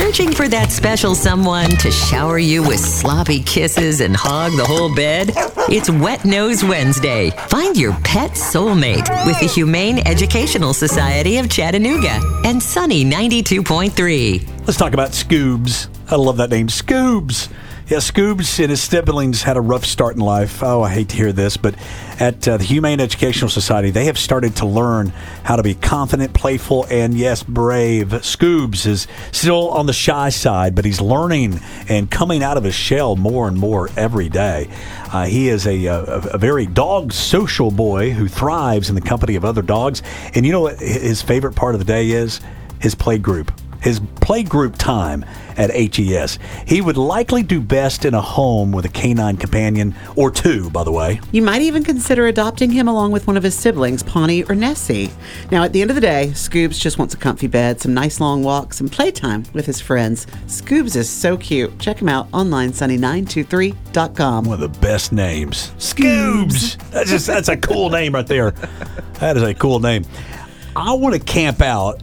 Searching for that special someone to shower you with sloppy kisses and hog the whole bed? It's Wet Nose Wednesday. Find your pet soulmate with the Humane Educational Society of Chattanooga and Sunny 92.3. Let's talk about Scoobs. I love that name, Scoobs. Yeah, Scoobs and his siblings had a rough start in life. Oh, I hate to hear this, but at the Humane Educational Society, they have started to learn how to be confident, playful, and, yes, brave. Scoobs is still on the shy side, but he's learning and coming out of his shell more and more every day. He is a very dog social boy who thrives in the company of other dogs. And you know what his favorite part of the day is? His play group. His play group time at HES. He would likely do best in a home with a canine companion, or two, by the way. You might even consider adopting him along with one of his siblings, Pawnee or Nessie. Now, at the end of the day, Scoobs just wants a comfy bed, some nice long walks, and playtime with his friends. Scoobs is so cute. Check him out online, sunny923.com. One of the best names. Scoobs! That's a cool name right there. That is a cool name. I want to camp out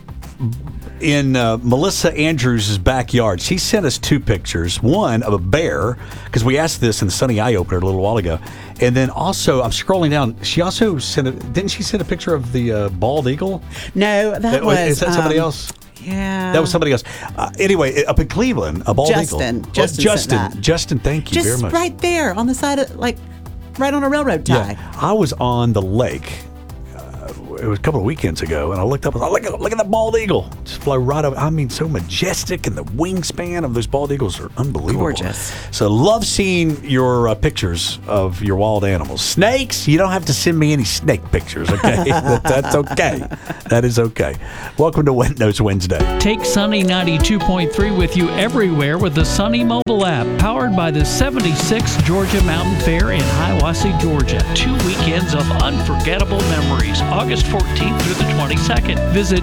in Melissa Andrews' backyard. She sent us two pictures. One of a bear, because we asked this in the Sunny Eye Opener a little while ago. And then also, I'm scrolling down. She also didn't she send a picture of the bald eagle? No, that was... Is that somebody else? Yeah. That was somebody else. Anyway, up in Cleveland, a bald eagle. Justin, thank you very much. Just right there on the side of, right on a railroad tie. Yeah, I was on the lake. It was a couple of weekends ago, and I looked up and I was like, look at that bald eagle. Just fly right over. I mean, so majestic, and the wingspan of those bald eagles are unbelievable. Gorgeous. So love seeing your pictures of your wild animals. Snakes, you don't have to send me any snake pictures, okay? That's okay. That is okay. Welcome to Wet Nose Wednesday. Take Sunny 92.3 with you everywhere with the Sunny mobile app, powered by the 76th Georgia Mountain Fair in Hiawassee, Georgia. 2 weekends of unforgettable memories, August 14th through the 22nd. Visit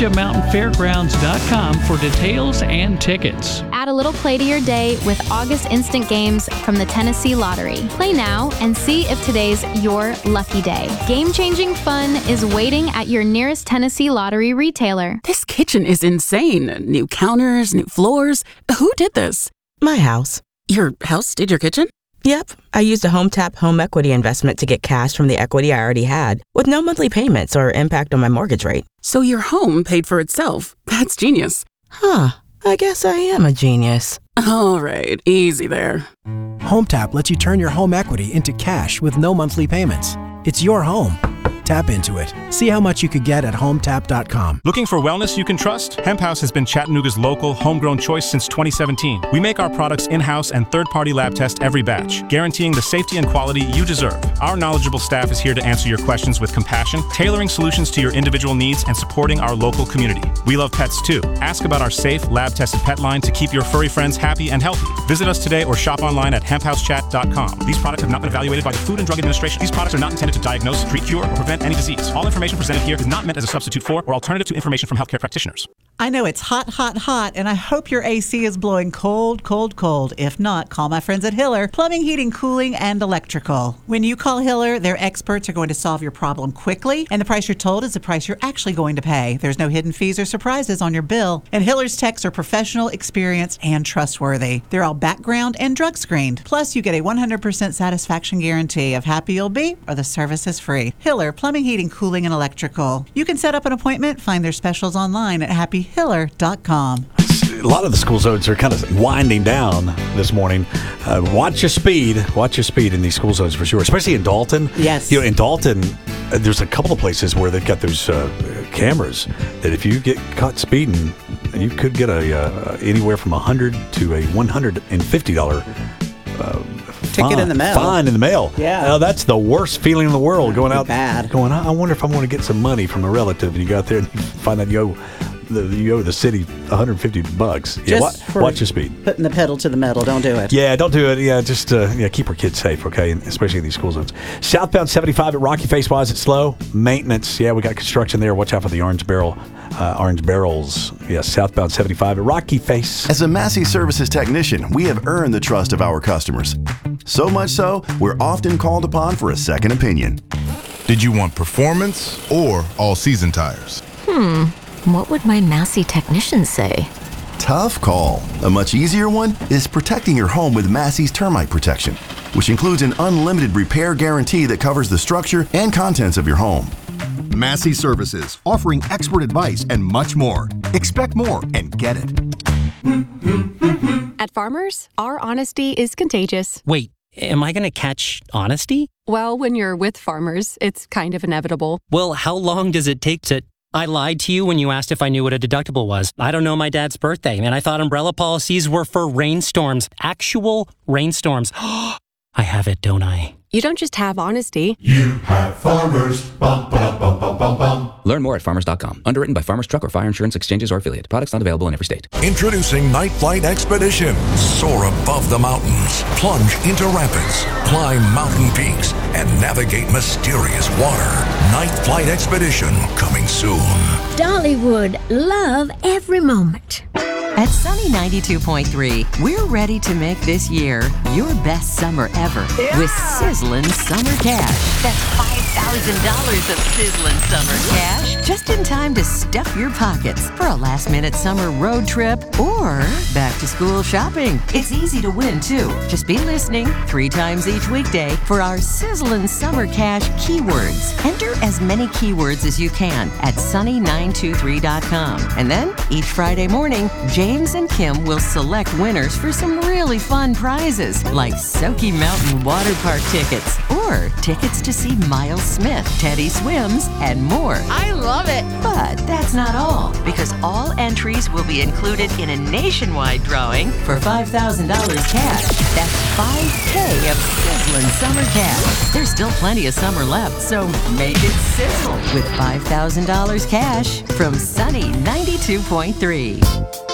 GeorgiaMountainFairgrounds.com for details and tickets. Add a little play to your day with August Instant Games from the Tennessee Lottery. Play now and see if today's your lucky day. Game-changing fun is waiting at your nearest Tennessee Lottery retailer. This kitchen is insane. New counters, new floors. Who did this? My house. Your house did your kitchen? Yep. I used a HomeTap home equity investment to get cash from the equity I already had, with no monthly payments or impact on my mortgage rate. So your home paid for itself. That's genius. Huh. I guess I am a genius. All right. Easy there. HomeTap lets you turn your home equity into cash with no monthly payments. It's your home. Tap into it. See how much you could get at HomeTap.com. Looking for wellness you can trust? Hemp House has been Chattanooga's local, homegrown choice since 2017. We make our products in-house and third-party lab test every batch, guaranteeing the safety and quality you deserve. Our knowledgeable staff is here to answer your questions with compassion, tailoring solutions to your individual needs and supporting our local community. We love pets too. Ask about our safe, lab-tested pet line to keep your furry friends happy and healthy. Visit us today or shop online at hemphousechat.com. These products have not been evaluated by the Food and Drug Administration. These products are not intended to diagnose, treat, cure, or prevent any disease. All information presented here is not meant as a substitute for or alternative to information from healthcare practitioners. I know it's hot, hot, hot, and I hope your AC is blowing cold, cold, cold. If not, call my friends at Hiller Plumbing, Heating, Cooling, and Electrical. When you call Hiller, their experts are going to solve your problem quickly, and the price you're told is the price you're actually going to pay. There's no hidden fees or surprises on your bill. And Hiller's techs are professional, experienced, and trustworthy. They're all background and drug screened. Plus, you get a 100% satisfaction guarantee of happy you'll be or the service is free. Hiller Plumbing, Heating, Cooling, and Electrical. You can set up an appointment, find their specials online at happyhiller.com. A lot of the school zones are kind of winding down this morning. Watch your speed in these school zones for sure, especially in Dalton. Yes. In Dalton, there's a couple of places where they've got those cameras that if you get caught speeding, you could get anywhere from $100 to a $150 ticket in the mail. Fine in the mail. Yeah. That's the worst feeling in the world. Going out, bad. Going, I wonder if I'm going to get some money from a relative. And you go out there and you find out you owe the city $150. Yeah, watch your speed. Putting the pedal to the metal. Don't do it. Yeah, don't do it. Yeah, just keep our kids safe, okay? And especially in these school zones. Southbound 75 at Rocky Face. Why is it slow? Maintenance. Yeah, we got construction there. Watch out for the orange barrels. Yeah, southbound 75 at Rocky Face. As a Massey Services technician, we have earned the trust of our customers. So much so, we're often called upon for a second opinion. Did you want performance or all-season tires? What would my Massey technician say? tough call. A much easier one is protecting your home with Massey's Termite Protection, which includes an unlimited repair guarantee that covers the structure and contents of your home. Massey Services, offering expert advice and much more. Expect more and get it. At Farmers, our honesty is contagious. Wait, am I going to catch honesty? Well, when you're with Farmers, it's kind of inevitable. Well, how long does it take to... I lied to you when you asked if I knew what a deductible was. I don't know my dad's birthday, and I thought umbrella policies were for rainstorms. Actual rainstorms. I have it, don't I? You don't just have honesty. You have Farmers. Bum, ba, bum, bum, bum, bum. Learn more at farmers.com. Underwritten by Farmers Truck or Fire Insurance Exchanges or affiliate. Products not available in every state. Introducing Night Flight Expedition. Soar above the mountains, plunge into rapids, climb mountain peaks, and navigate mysterious water. Night Flight Expedition coming soon. Dollywood, love every moment. At Sunny 92.3, we're ready to make this year your best summer ever with Sizzlin' Summer Cash. That's $5,000 of Sizzlin' Summer Cash just in time to stuff your pockets for a last-minute summer road trip or back-to-school shopping. It's easy to win, too. Just be listening 3 times each weekday for our Sizzlin' Summer Cash keywords. Enter as many keywords as you can at sunny923.com. And then, each Friday morning, James and Kim will select winners for some really fun prizes, like Soaky Mountain Water Park tickets or tickets to see Miles Smith, Teddy Swims, and more. I love it. But that's not all, because all entries will be included in a nationwide drawing for $5,000 cash. That's $5K of Sizzlin' Summer Cash. There's still plenty of summer left, so make it sizzle with $5,000 cash from Sunny 92.3.